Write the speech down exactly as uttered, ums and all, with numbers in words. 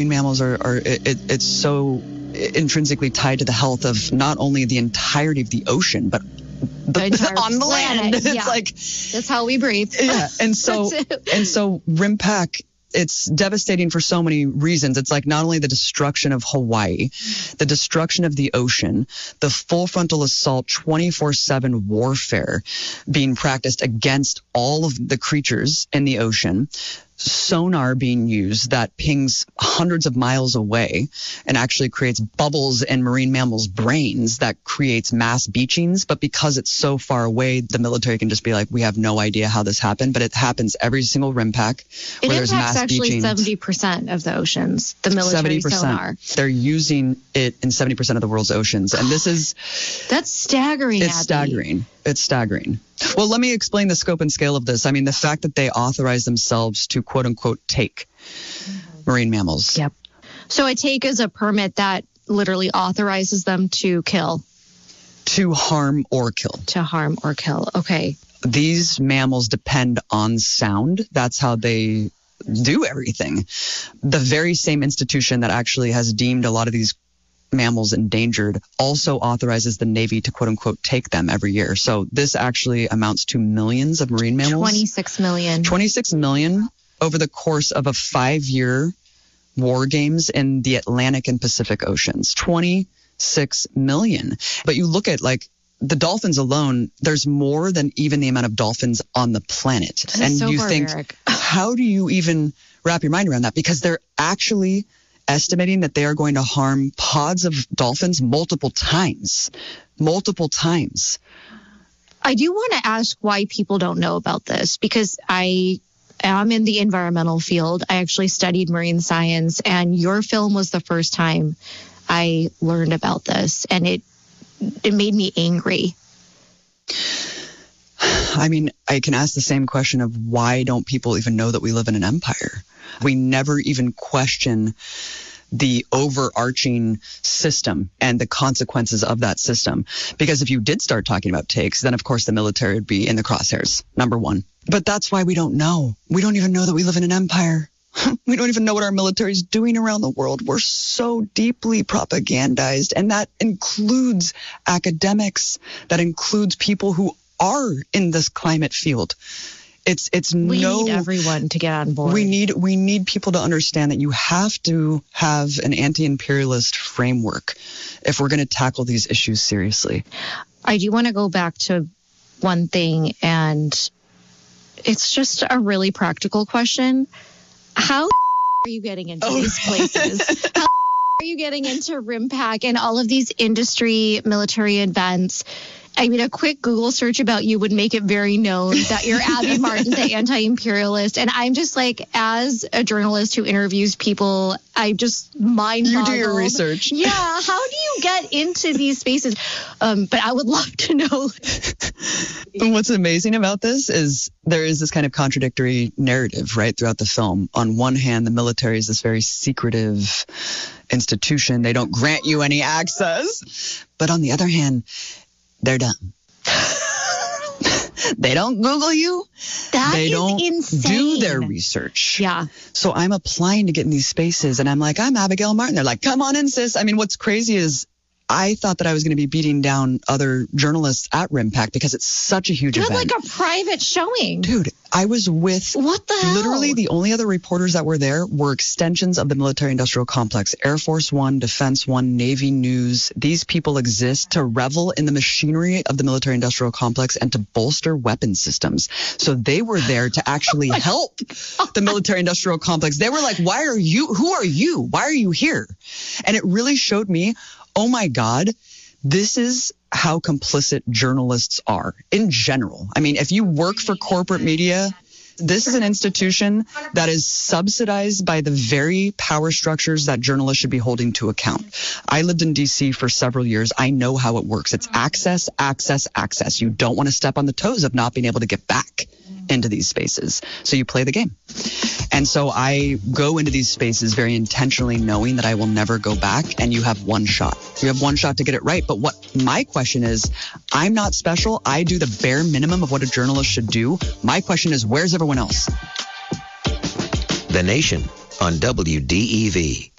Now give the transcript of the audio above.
Mammals are, are it, it, it's so intrinsically tied to the health of not only the entirety of the ocean, but the, the on the planet. land. It's yeah. like that's how we breathe. Yeah, and so and so RIMPAC. It's devastating for so many reasons. It's like not only the destruction of Hawaii, the destruction of the ocean, the full frontal assault, twenty-four seven warfare being practiced against all of the creatures in the ocean, sonar being used that pings hundreds of miles away and actually creates bubbles in marine mammals' brains that creates mass beachings. But because it's so far away, the military can just be like, we have no idea how this happened, but it happens every single RIMPAC where it there's mass actually beachings. seventy percent of the oceans, the military seventy percent. Sonar. They're using it in seventy percent of the world's oceans. And this is... That's staggering, It's Abby. staggering. It's staggering. Well, let me explain the scope and scale of this. I mean, the fact that they authorize themselves to, quote unquote, take marine mammals. Yep. So a take is a permit that literally authorizes them to kill. To harm or kill. To harm or kill. Okay. These mammals depend on sound. That's how they do everything. The very same institution that actually has deemed a lot of these mammals endangered also authorizes the Navy to, quote unquote, take them every year. So this actually amounts to millions of marine mammals. twenty-six million. twenty-six million over the course of a five-year war games in the Atlantic and Pacific Oceans. twenty-six million. But you look at, like, the dolphins alone, there's more than even the amount of dolphins on the planet. That is and so you barbaric. think, how do you even wrap your mind around that? Because they're actually estimating that they are going to harm pods of dolphins multiple times, multiple times. I do want to ask why people don't know about this, because I am in the environmental field. I actually studied marine science, and your film was the first time I learned about this, and it it made me angry. I mean, I can ask the same question of why don't people even know that we live in an empire? We never even question the overarching system and the consequences of that system. Because if you did start talking about takes, then of course the military would be in the crosshairs, number one. But that's why we don't know. We don't even know that we live in an empire. We don't even know what our military is doing around the world. We're so deeply propagandized. And that includes academics. That includes people who are in this climate field. It's it's we no. need everyone to get on board. We need we need people to understand that you have to have an anti-imperialist framework if we're going to tackle these issues seriously. I do want to go back to one thing, and it's just a really practical question. How are you getting into Oh. these places? How are you getting into RIMPAC and all of these industry military events? I mean, a quick Google search about you would make it very known that you're Abby Martin, the anti-imperialist. And I'm just like, as a journalist who interviews people, I just mind You do your research. Yeah. How do you get into these spaces? Um, but I would love to know. And what's amazing about this is there is this kind of contradictory narrative, right, throughout the film. On one hand, the military is this very secretive institution. They don't grant you any access. But on the other hand, they're dumb. They don't Google you. That they is don't insane. do their research. Yeah. So I'm applying to get in these spaces, and I'm like, I'm Abigail Martin. They're like, come on in, sis. I mean, what's crazy is I thought that I was going to be beating down other journalists at RIMPAC because it's such a huge You had event. like a private showing. Dude, I was with What the hell? literally the only other reporters that were there were extensions of the military-industrial complex. Air Force One, Defense One, Navy News. These people exist to revel in the machinery of the military-industrial complex and to bolster weapon systems. So they were there to actually help the military-industrial complex. They were like, why are you, who are you? Why are you here? And it really showed me, oh my God, this is how complicit journalists are in general. I mean, if you work for corporate media, this is an institution that is subsidized by the very power structures that journalists should be holding to account. I lived in D C for several years. I know how it works. It's access, access, access. You don't want to step on the toes of not being able to get back into these spaces. So you play the game. And so I go into these spaces very intentionally knowing that I will never go back, and you have one shot. You have one shot to get it right. But what my question is, I'm not special. I do the bare minimum of what a journalist should do. My question is, where's everyone else? The Nation on W D E V.